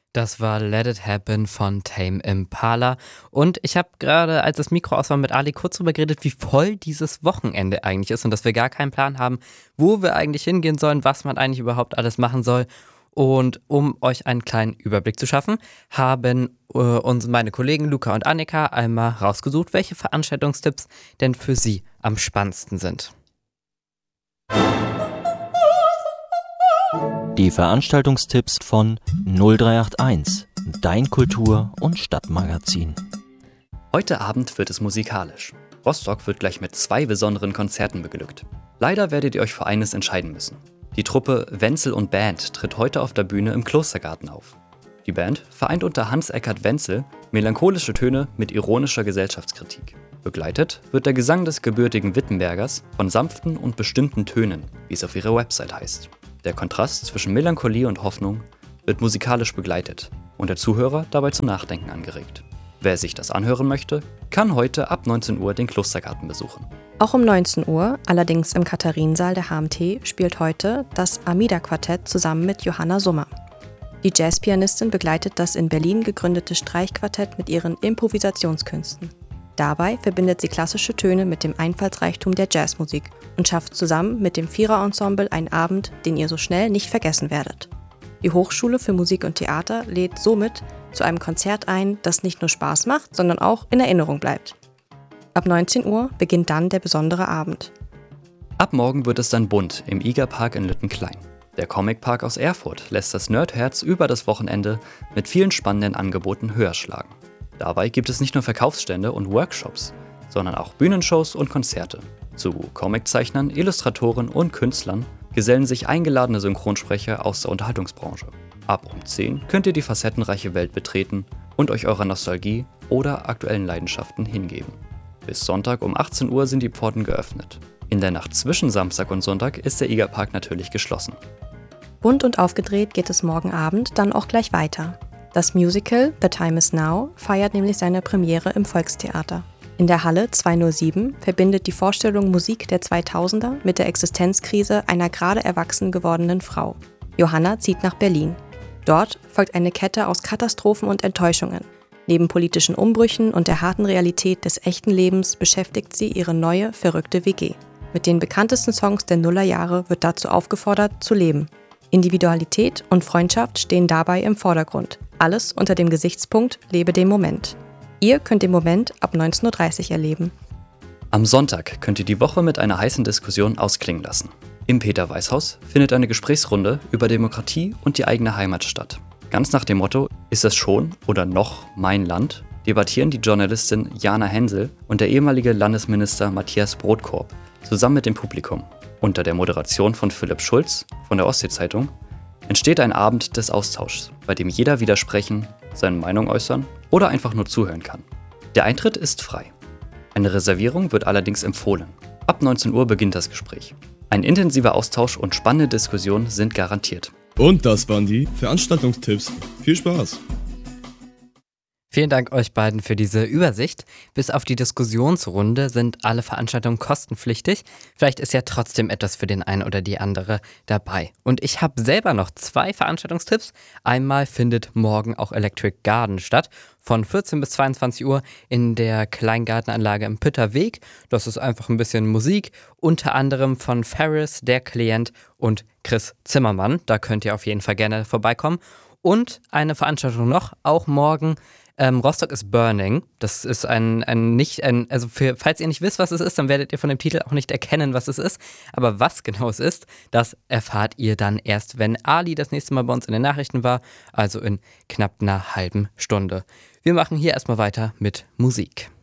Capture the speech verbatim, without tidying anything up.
Das war Let It Happen von Tame Impala. Und ich habe gerade, als das Mikro aus war, mit Ali kurz darüber geredet, wie voll dieses Wochenende eigentlich ist und dass wir gar keinen Plan haben, wo wir eigentlich hingehen sollen, was man eigentlich überhaupt alles machen soll. Und um euch einen kleinen Überblick zu schaffen, haben äh, uns meine Kollegen Luca und Annika einmal rausgesucht, welche Veranstaltungstipps denn für sie am spannendsten sind. Die Veranstaltungstipps von null drei acht eins, dein Kultur- und Stadtmagazin. Heute Abend wird es musikalisch. Rostock wird gleich mit zwei besonderen Konzerten beglückt. Leider werdet ihr euch für eines entscheiden müssen. Die Truppe Wenzel und Band tritt heute auf der Bühne im Klostergarten auf. Die Band vereint unter Hans-Eckart Wenzel melancholische Töne mit ironischer Gesellschaftskritik. Begleitet wird der Gesang des gebürtigen Wittenbergers von sanften und bestimmten Tönen, wie es auf ihrer Website heißt. Der Kontrast zwischen Melancholie und Hoffnung wird musikalisch begleitet und der Zuhörer dabei zum Nachdenken angeregt. Wer sich das anhören möchte, kann heute ab neunzehn Uhr den Klostergarten besuchen. Auch um neunzehn Uhr, allerdings im Katharinensaal der H M T, spielt heute das Amida-Quartett zusammen mit Johanna Summer. Die Jazzpianistin begleitet das in Berlin gegründete Streichquartett mit ihren Improvisationskünsten. Dabei verbindet sie klassische Töne mit dem Einfallsreichtum der Jazzmusik und schafft zusammen mit dem Vierer-Ensemble einen Abend, den ihr so schnell nicht vergessen werdet. Die Hochschule für Musik und Theater lädt somit zu einem Konzert ein, das nicht nur Spaß macht, sondern auch in Erinnerung bleibt. Ab neunzehn Uhr beginnt dann der besondere Abend. Ab morgen wird es dann bunt im Igerpark in Lüttenklein. Der Comicpark aus Erfurt lässt das Nerdherz über das Wochenende mit vielen spannenden Angeboten höher schlagen. Dabei gibt es nicht nur Verkaufsstände und Workshops, sondern auch Bühnenshows und Konzerte. Zu Comiczeichnern, Illustratoren und Künstlern gesellen sich eingeladene Synchronsprecher aus der Unterhaltungsbranche. Ab um zehn könnt ihr die facettenreiche Welt betreten und euch eurer Nostalgie oder aktuellen Leidenschaften hingeben. Bis Sonntag um achtzehn Uhr sind die Pforten geöffnet. In der Nacht zwischen Samstag und Sonntag ist der Igerpark natürlich geschlossen. Bunt und aufgedreht geht es morgen Abend dann auch gleich weiter. Das Musical The Time Is Now feiert nämlich seine Premiere im Volkstheater. In der Halle zweihundertsieben verbindet die Vorstellung Musik der zweitausender mit der Existenzkrise einer gerade erwachsen gewordenen Frau. Johanna zieht nach Berlin. Dort folgt eine Kette aus Katastrophen und Enttäuschungen. Neben politischen Umbrüchen und der harten Realität des echten Lebens beschäftigt sie ihre neue, verrückte W G. Mit den bekanntesten Songs der Nullerjahre wird dazu aufgefordert, zu leben. Individualität und Freundschaft stehen dabei im Vordergrund. Alles unter dem Gesichtspunkt Lebe den Moment. Ihr könnt den Moment ab neunzehn Uhr dreißig erleben. Am Sonntag könnt ihr die Woche mit einer heißen Diskussion ausklingen lassen. Im Peter-Weiß-Haus findet eine Gesprächsrunde über Demokratie und die eigene Heimat statt. Ganz nach dem Motto, ist es schon oder noch mein Land, debattieren die Journalistin Jana Hensel und der ehemalige Landesminister Matthias Brotkorb zusammen mit dem Publikum. Unter der Moderation von Philipp Schulz von der Ostsee-Zeitung entsteht ein Abend des Austauschs, bei dem jeder widersprechen, seine Meinung äußern oder einfach nur zuhören kann. Der Eintritt ist frei. Eine Reservierung wird allerdings empfohlen. Ab neunzehn Uhr beginnt das Gespräch. Ein intensiver Austausch und spannende Diskussionen sind garantiert. Und das waren die Veranstaltungstipps. Viel Spaß! Vielen Dank euch beiden für diese Übersicht. Bis auf die Diskussionsrunde sind alle Veranstaltungen kostenpflichtig. Vielleicht ist ja trotzdem etwas für den einen oder die andere dabei. Und ich habe selber noch zwei Veranstaltungstipps. Einmal findet morgen auch Electric Garden statt. Von vierzehn bis zweiundzwanzig Uhr in der Kleingartenanlage im Pütterweg. Das ist einfach ein bisschen Musik. Unter anderem von Ferris, der Klient und Chris Zimmermann. Da könnt ihr auf jeden Fall gerne vorbeikommen. Und eine Veranstaltung noch, auch morgen. Ähm, Rostock is Burning. Das ist ein, ein nicht, ein, also für, falls ihr nicht wisst, was es ist, dann werdet ihr von dem Titel auch nicht erkennen, was es ist. Aber was genau es ist, das erfahrt ihr dann erst, wenn Ali das nächste Mal bei uns in den Nachrichten war. Also in knapp einer halben Stunde. Wir machen hier erstmal weiter mit Musik.